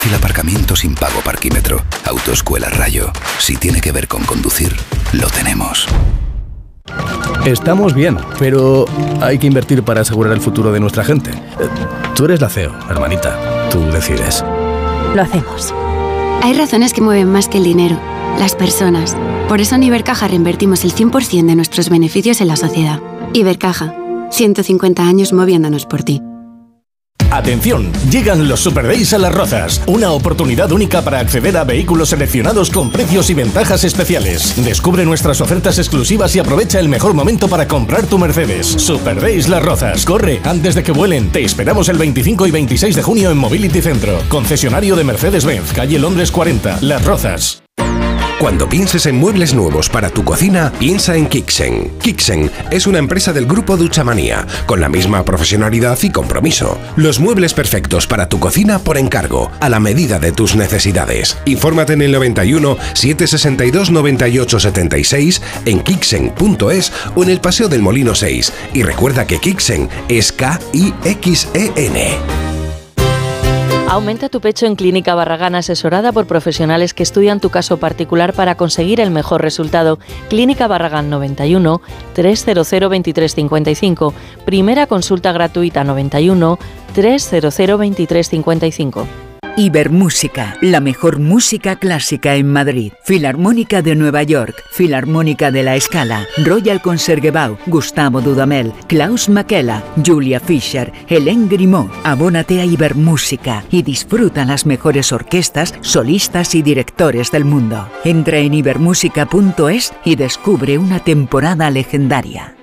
El aparcamiento sin pago Parquímetro. Autoescuela Rayo. Si tiene que ver con conducir, lo tenemos. Estamos bien, pero hay que invertir para asegurar el futuro de nuestra gente. Tú eres la CEO, hermanita. Tú decides. Lo hacemos. Hay razones que mueven más que el dinero. Las personas. Por eso en Ibercaja reinvertimos el 100% de nuestros beneficios en la sociedad. Ibercaja. 150 años moviéndonos por ti. Atención, llegan los Super Days a Las Rozas, una oportunidad única para acceder a vehículos seleccionados con precios y ventajas especiales. Descubre nuestras ofertas exclusivas y aprovecha el mejor momento para comprar tu Mercedes. Super Days Las Rozas. Corre antes de que vuelen. Te esperamos el 25 y 26 de junio en Mobility Centro, concesionario de Mercedes-Benz, calle Londres 40, Las Rozas. Cuando pienses en muebles nuevos para tu cocina, piensa en Kixen. Kixen es una empresa del grupo Duchamanía, con la misma profesionalidad y compromiso. Los muebles perfectos para tu cocina por encargo, a la medida de tus necesidades. Infórmate en el 91 762 98 76, en kixen.es o en el Paseo del Molino 6. Y recuerda que Kixen es K-I-X-E-N. Aumenta tu pecho en Clínica Barragán, asesorada por profesionales que estudian tu caso particular para conseguir el mejor resultado. Clínica Barragán 91 300 2355. Primera consulta gratuita 91 300 2355. Ibermúsica, la mejor música clásica en Madrid. Filarmónica de Nueva York, Filarmónica de La Scala, Royal Concertgebouw, Gustavo Dudamel, Klaus Makela, Julia Fischer, Hélène Grimaud. Abónate a Ibermúsica y disfruta las mejores orquestas, solistas y directores del mundo. Entra en ibermúsica.es y descubre una temporada legendaria.